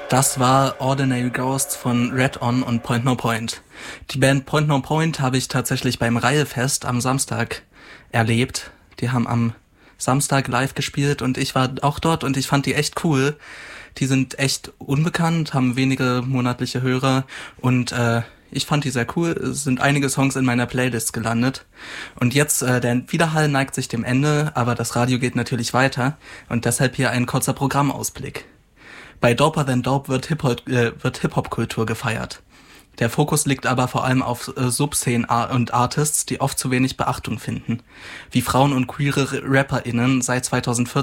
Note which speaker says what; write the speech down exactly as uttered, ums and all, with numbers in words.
Speaker 1: Das war Ordinary Ghosts von Red On und Point No Point. Die Band Point No Point habe ich tatsächlich beim Reihefest am Samstag erlebt. Die haben am Samstag live gespielt und ich war auch dort und ich fand die echt cool. Die sind echt unbekannt, haben wenige monatliche Hörer und äh, ich fand die sehr cool. Es sind einige Songs in meiner Playlist gelandet. Und jetzt, äh, der Widerhall neigt sich dem Ende, aber das Radio geht natürlich weiter und deshalb hier ein kurzer Programmausblick. Bei Doper Than Dope wird Hip-Hop, äh, wird Hip-Hop-Kultur gefeiert. Der Fokus liegt aber vor allem auf äh, Subszenen und Artists, die oft zu wenig Beachtung finden. Wie Frauen und queere RapperInnen seit zweitausendvierzehn